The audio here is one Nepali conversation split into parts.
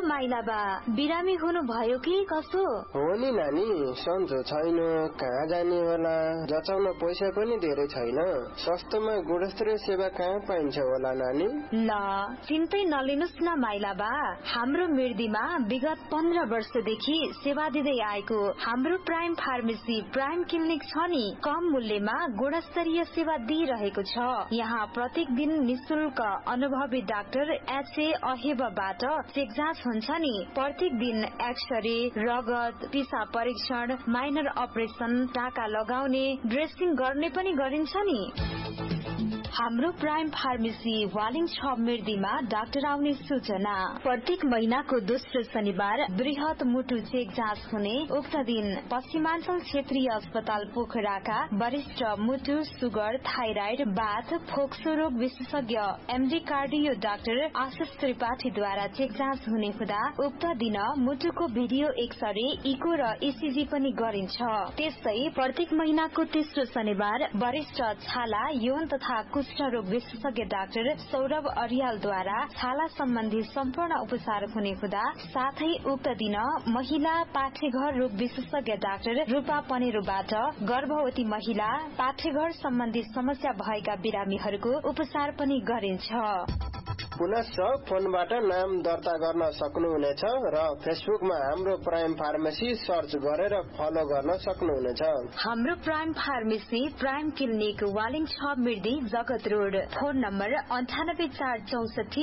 माइला बा बिरामी हुनु भयो कि कसो? हो नि नानी, सन्चो छैन, कहाँ जाने होला, जचाउन पैसा पनि धेरै छैन। सस्तोमा गुणस्तरीय सेवा कहाँ पाइन्छ होला नानी? ल चिन्तै नलिनुस् न माइला बा, हाम्रो मिर्दीमा विगत 15 वर्षदेखि सेवा दिँदै आएको हाम्रो प्राइम फार्मेसी प्राइम क्लिनिक छ नि। कम मूल्यमा गुणस्तरीय सेवा दिइरहेको छ। यहाँ प्रत्येक दिन निशुल्क अनुभवी डाक्टर एचए अहेबाबाट चेक जाँच हुन्छ नि। प्रत्येक दिन एक्सरे, रगत, पिसा परीक्षण, माइनर अपरेसन, टाका लगाउने, ड्रेसिङ गर्ने पनि गरिन्छ नि। हाम्रो प्राइम फार्मेसी वालिङ 6 मिर्दीमा डाक्टर आउने सूचना। प्रत्येक महिनाको दोस्रो शनिबार बृहत मुटु चेक जाँच हुने। उक्त दिन पश्चिमाञ्चल क्षेत्रीय अस्पताल पोखराका वरिष्ठ मुटु, सुगर, थाइराइड, बाथ, फोक्सो रोग विशेषज्ञ एमडी कार्डियो डाक्टर आशिष त्रिपाठीद्वारा चेक जाँच हुने हुँदा उक्त दिन मुटुको भिडियो एक्सरे, इको र इसिजी पनि गरिन्छ। त्यस्तै प्रत्येक महिनाको तेस्रो शनिबार वरिष्ठ छाला, यौन तथा कुष्ठ रोग विशेषज्ञ डाक्टर सौरभ अरियालद्वारा छाला सम्बन्धी सम्पूर्ण उपचार हुने हुँदा साथै उक्त दिन महिला पाठेघर रोग विशेषज्ञ डाक्टर रूपा पनेरोबाट गर्भवती महिला, पाठेघर सम्बन्धी समस्या भएका बिरामीहरूको उपचार पनि गरिन्छ। पुनश्च फोनबाट नाम दर्ता गर्न सक्नुहुनेछ र फेसबुकमा हाम्रो प्राइम फार्मेसी सर्च गरेर फलो गर्न सक्नुहुनेछ। हाम्रो prime pharmacy prime clinic Waling 6 मिर्दी जगत रोड। Phone number 984645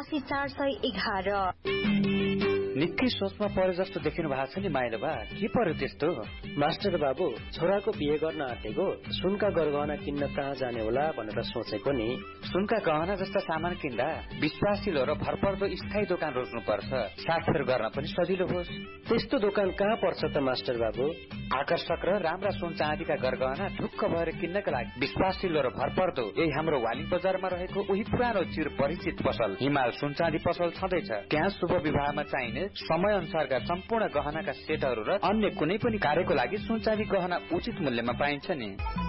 411। निकै सोचमा परे जस्तो देखिनु भएको छ नि माइला बा, के पर्यो त्यस्तो? मास्टर बाबु, छोराको बिहे गर्न आँटेको, सुनका गरगहना किन्न कहाँ जाने होला भनेर सोचेको नि। सुनका गहना जस्ता सामान किन्दा विश्वासिलो र भरपर्दो स्थायी दोकान रोज्नुपर्छ, साथफेर गर्न पनि सजिलो होस्। त्यस्तो दोकान कहाँ पर्छ त मास्टर बाबु? आकर्षक र राम्रा सुन चाँदीका गरगहना ढुक्क भएर किन्नका लागि विश्वासिलो र भरपर्दो यही हाम्रो वालिङ बजारमा रहेको उही पुरानो चिर परिचित पसल हिमाल सुन चाँदी पसल छँदैछ। त्यहाँ शुभ विवाहमा चाहिने समय अनुसारका सम्पूर्ण गहनाका सेटहरू र अन्य कुनै पनि कार्यको लागि सुन चाँदी गहना उचित मूल्यमा पाइन्छ नि।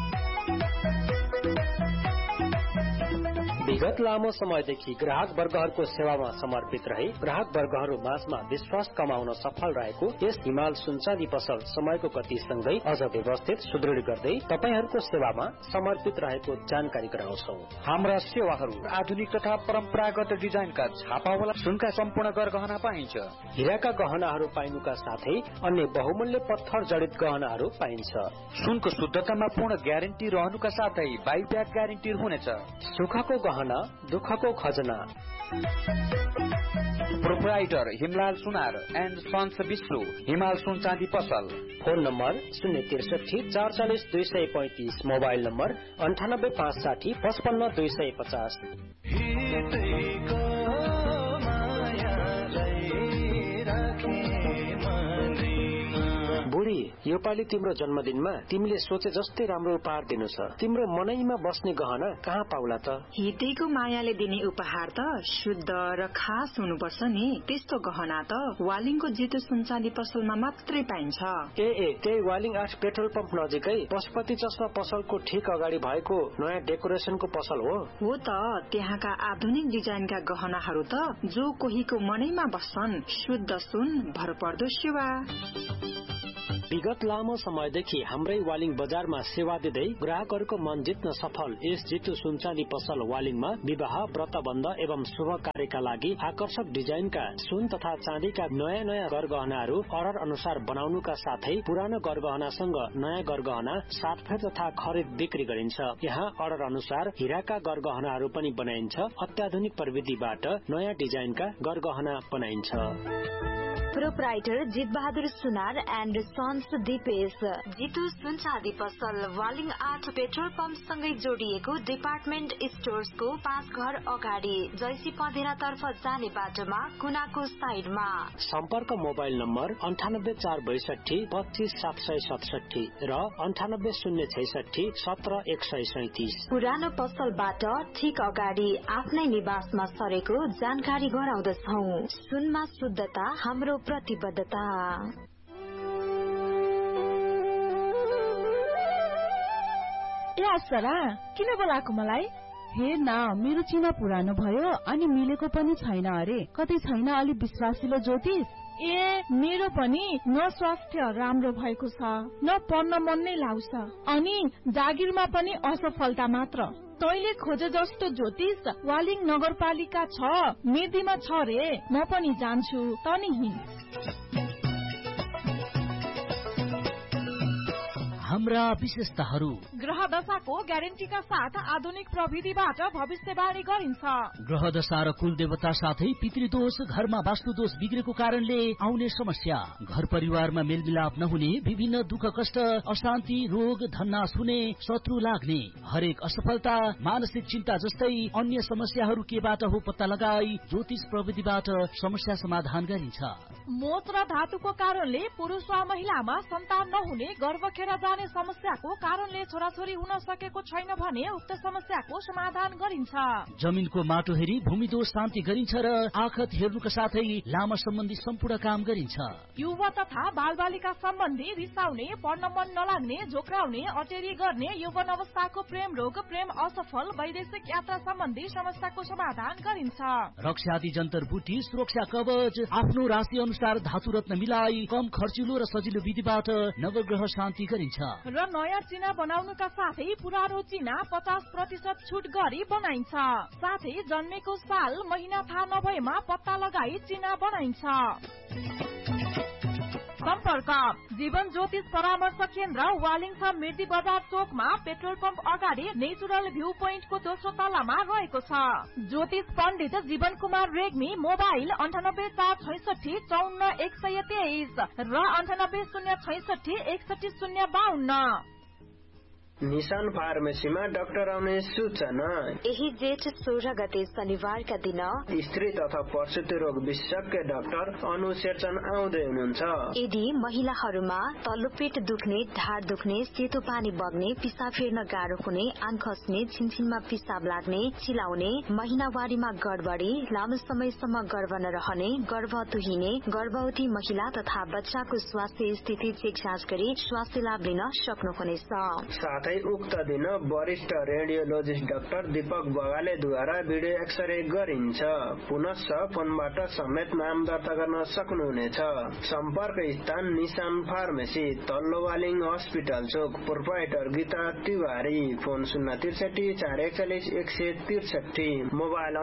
विगत लामो समयदेखि ग्राहक वर्गहरूको सेवामा समर्पित रही ग्राहक वर्गहरू माझमा विश्वास कमाउन सफल रहेको यस हिमाल सुनचाँदी पसल समयको गतिसँगै अझ व्यवस्थित सुदृढ गर्दै तपाईहरूको सेवामा समर्पित रहेको जानकारी गराउँछौ। हाम्रा सेवाहरू आधुनिक तथा परम्परागत डिजाइनका छापावाला सुनका सम्पूर्ण गरगहना पाइन्छ। हिराका गहनाहरू पाइनुका साथै अन्य बहुमूल्य पत्थर जडित गहनाहरू पाइन्छ। सुनको शुद्धतामा पूर्ण ग्यारेन्टी रहनुका साथै बाइब्याक ग्यारेन्टी हुनेछ। सुखको गहना, दुःखको खजना। Proprietor Himlal Sunar and sons Vishnu, हिमाल सुन चाँदी पसल। Phone number 063 440 235, mobile number 98 560 55 250। बुढी, योपालि तिम्रो जन्मदिनमा तिमीले सोचे जस्तै राम्रो उपहार दिनु छ। तिम्रो मनैमा बस्ने गहना कहाँ पाउला त? हितेको मायाले दिने उपहार त शुद्ध र खास हुनुपर्छ नि। त्यस्तो गहना त वालिङको जितु सुनचाँदी पसलमा मात्रै पाइन्छ। त्यही वालिङ 8 पेट्रोल पम्प नजिकै पशुपति चस्मा पसलको ठिक अगाडि भएको नयाँ डेकोरेसनको पसल हो। हो त, त्यहाँका आधुनिक डिजाइनका गहनाहरू त जो कोहीको मनैमा बस्छन्। शुद्ध सुन, भरपर्दो सेवा। विगत लामो समयदेखि हाम्रै वालिङ बजारमा सेवा दिँदै ग्राहकहरूको मन जित्न सफल यस जितु सुनचाँदी पसल वालिङमा विवाह, व्रतबन्ध एवं शुभ कार्यका लागि आकर्षक डिजाइनका सुन तथा चाँदीका नयाँ नयाँ गरगहनाहरू अर्डर अनुसार बनाउनुका साथै पुरानो गरगहनासँग नयाँ गरगहना साथफेर तथा खरिद बिक्री गरिन्छ। यहाँ अर्डर अनुसार हिराका गरगहनाहरू पनि बनाइन्छ। अत्याधुनिक प्रविधिबाट नयाँ डिजाइनका गरगहना बनाइन्छ। Proprietor Jit Bahadur Sunar and sons Dipesh, Jitu सुनचाँदी पसल वालिङ 8 पेट्रोल पम्प सँगै जोडिएको डिपार्टमेन्ट स्टोर्सको 5 घर अगाडि जैसी पँधेरा तर्फ जाने बाटोमा कुनाको साइडमा। सम्पर्क मोबाइल नम्बर 98 462 25 767 र 98 066 17 137। पुरानो पसलबाट ठिक अगाडि आफ्नै निवासमा सरेको जानकारी गराउँदछौ। सुनमा शुद्धता हाम्रो प्रतिबद्धता। ए सरा, किन बोलाएको मलाई? हेर न मेरो चिना पुरानो भयो अनि मिलेको पनि छैन अरे कतै छैन अलि विश्वासिलो ज्योतिष मेरो पनि न स्वास्थ्य राम्रो भएको छ न पढ्न मन नै लाग्छ अनि जागिरमा पनि असफलता मात्र तैले खोजे जस्तो ज्योतिष वालिङ नगरपालिका 6 मेदीमा छ रे म पनि जान्छु तनी हिँड हाम्रा विशेषताहरू ग्रह दशाको ग्यारेन्टीका साथ आधुनिक प्रविधिबाट भविष्यवाणी गरिन्छ ग्रह दशा र कुल देवता साथै पितृदोष घरमा वास्तुदोष बिग्रेको कारणले आउने समस्या घर परिवारमा मेलमिलाप नहुने विभिन्न दुःख कष्ट अशान्ति रोग धन्नास हुने शत्रु लाग्ने हरेक असफलता मानसिक चिन्ता जस्तै अन्य समस्याहरू केबाट हो पत्ता लगाई ज्योतिष प्रविधिबाट समस्या समाधान गरिन्छ मोच र धातुको कारणले पुरुष वा महिलामा सन्तान नहुने गर्भ खेर जाने समस्याको कारणले छोराछोरी हुन सकेको छैन भने उक्त समस्याको समाधान गरिन्छ जमिनको माटो हेरी भूमिदोष शान्ति गरिन्छ र आखत हेर्नुका साथै लामा सम्बन्धी सम्पूर्ण काम गरिन्छ युवा तथा बालबालिका सम्बन्धी रिसाउने पढ्न मन नलाग्ने झोक्राउने अटेरी गर्ने यौवन अवस्थाको प्रेम रोग प्रेम असफल वैदेशिक यात्रा सम्बन्धी समस्याको समाधान गरिन्छ रक्षादि जन्तर बुटी सुरक्षा कवच आफ्नो राशि अनुसार धातु रत्न मिलाई कम खर्चिलो र सजिलो विधिबाट नवग्रह शान्ति गरिन्छ र नयाँ चिना बनाउनुका साथै पुरानो चिना 50% छुट गरी बनाइन्छ साथै जन्मेको साल महिना थाहा नभएमा पत्ता लगाई चिना बनाइन्छ सम्पर्क जीवन ज्योतिष परामर्श केन्द्र वालिङ मिर्दी बजार चोकमा पेट्रोल पम्प अगाडि नेचुरल भ्यू पोइन्टको दोस्रो तलामा रहेको छ ज्योतिष पण्डित जीवन कुमार रेग्मी मोबाइल 9846644123 र 9806616052 निशान फार्मेसीमा डाक्टर आउने सूचना यही जेठ 16 गते शनिबारका दिन स्त्री तथा प्रसुति रोग विशेषज्ञ डाक्टर अनु शेरचन आउँदै हुनुहुन्छ यदि महिलाहरूमा तल्लो पेट दुख्ने ढाड दुख्ने सेतो पानी बग्ने पिसाब फेर्न गाह्रो हुने आँख खस्ने छिनछिनमा पिसाब लाग्ने चिलाउने महिनावारीमा गडबडी लामो समयसम्म गर्भ नरहने गर्भ तुहिने गर्भवती महिला तथा बच्चाको स्वास्थ्य स्थिति चेक जाँच गरी स्वास्थ्य लाभ लिन सक्नुहुनेछ साथै उक्त दिन वरिष्ठ radiologist doctor Deepak बगालेद्वारा video x-ray गरिन्छ पुनश्च फोनबाट समेत नाम दर्ता गर्न सक्नुहुनेछ सम्पर्क स्थान निशान फार्मेसी तल्लो वालिङ हस्पिटल चोक proprietor Gita Tiwari phone 063414163 mobile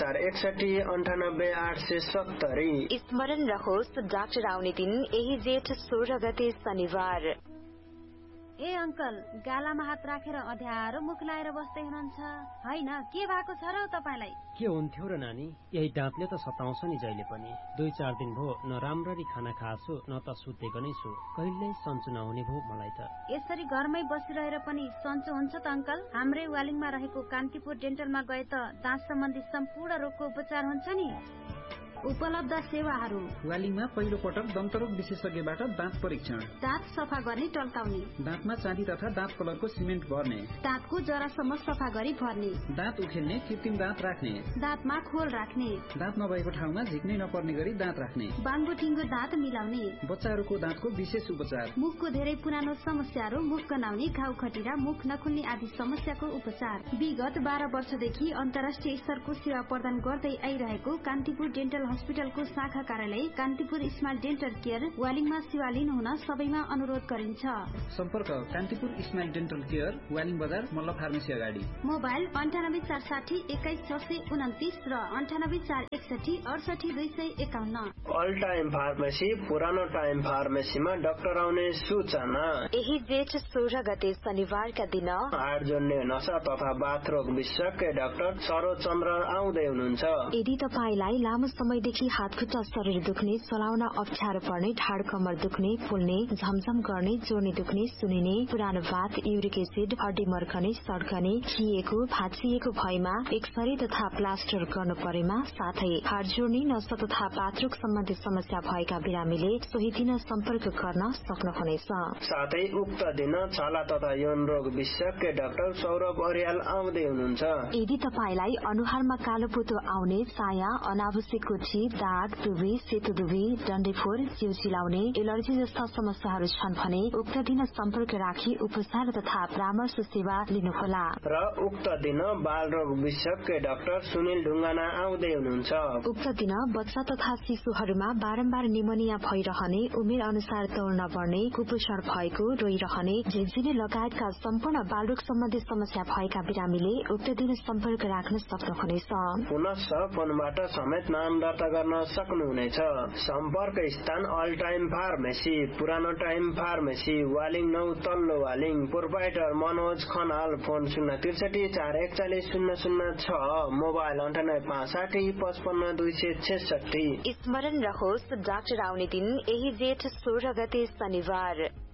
9841698870 स्मरण रहोस् डाक्टर आउने दिन यही जेठ 16 गते शनिबार ए अंकल गालामा हात राखेर अध्यारो मुख लाएर बस्दै हुनुहुन्छ हैन के भएको छ र तपाईलाई के हुन्थ्यो र नानी यही दाँतले त सताउँछ नि जहिले पनि 2-4 दिन भो न राम्ररी खाना खाछु न त सुतेको नै छु कहिल्यै सन्चो नहुने भो मलाई त यसरी घरमै बसिरहेर पनि सन्चो हुन्छ त अंकल हाम्रै वालिङमा रहेको कान्तिपुर डेन्टलमा गए त दाँत सम्बन्धी सम्पूर्ण रोगको उपचार हुन्छ नि उपलब्ध सेवाहरू वालिङमा पहिलो पटक दन्तरोग विशेषज्ञबाट दाँत परीक्षण दाँत सफा गर्ने टल्काउने दाँतमा चाँदी तथा दाँत कलरको सिमेन्ट भर्ने दाँतको जरासम्म सफा गरी भर्ने दाँत उखेल्ने कृत्रिम दाँत राख्ने दाँतमा खोल राख्ने दाँत नभएको ठाउँमा झिक्नै नपर्ने गरी दाँत राख्ने बाङ्गो टिङ्गो दाँत मिलाउने बच्चाहरूको दाँतको विशेष उपचार मुखको धेरै पुरानो समस्याहरू मुख गनाउने घाउ खटिरा मुख नखुल्ने आदि समस्याको उपचार विगत 12 वर्षदेखि अन्तर्राष्ट्रिय स्तरको सेवा प्रदान गर्दै आइरहेको कान्तिपुर डेन्टल हस्पिटलको शाखा कार्यालय कान्तिपुर स्माइल डेन्टल केयर वालिङमा सेवा लिनु हुन सबैमा अनुरोध गरिन्छ सम्पर्क Kantipur smile dental care Waling बजार मल्ल फार्मेसी अगाडि मोबाइल 9846216629 र 9841618251 अल टाइम फार्मेसी पुरानो टाइम फार्मेसीमा डाक्टर आउने सूचना यही जेठ 16 गते शनिबारका दिन हाड जोड्ने नसा तथा बाथरोग विशेषज्ञ डाक्टर सरोज चन्द्र आउँदै हुनुहुन्छ यदि तपाईलाई लामो समयदेखि हात खुट्टा शरीर दुख्ने चलाउन अप्ठ्यारो पर्ने ढाड कमर दुख्ने फुल्ने झमझम गर्ने जोड्ने दुख्ने सुनिने पुरानो बात युरिक एसिड हड्डी मर्कने सड्कने खिएको भाँचिएको भएमा एक्सरे तथा प्लास्टर गर्नु परेमा साथै हाड जोड्ने नसा तथा बाथरुम सम्बन्धी समस्या भएका बिरामीले सोही दिन सम्पर्क गर्न सक्नुहुनेछ साथै उक्त दिन छाला तथा यौन रोग विशेषज्ञ डाक्टर सौरभ अर्याल आउँदै हुनुहुन्छ यदि तपाईलाई अनुहारमा कालो पोतो आउने साया अनावश्यक उल्टी, दाग, दुबी, सेतो दुबी, डन्डेफोर, जिउ चिलाउने, एलर्जी जस्ता समस्याहरू छन् भने उक्त दिन सम्पर्क राखी उपचार तथा परामर्श सेवा लिनुहोला। र उक्त दिन बालरोग विशेषज्ञ डाक्टर सुनिल ढुङ्गाना आउँदै हुनुहुन्छ। उक्त दिन बच्चा तथा शिशुहरूमा बारम्बार निमोनिया भइरहने, उमेर अनुसार दौड नबढ्ने, कुपोषण भएको, रोइरहने, झिझिने लगायतका सम्पूर्ण बालरोग सम्बन्धी समस्या भएका बिरामीले उक्त दिन सम्पर्क राख्न सक्नुहुनेछ। पुनश्च फोनबाट समेत नाम दर्ता गर्न सक्नुहुनेछ। सम्पर्क स्थान अल टाइम फार्मेसी, पुरानो टाइम फार्मेसी, वालिङ 9 तल्लो Waling. Proprietor Manoj Khanal. Phone 063 441 006, mobile 98 65 266। स्मरण रहोस्, डाक्टर आउने दिन यही जेठ 16 गते शनिबार।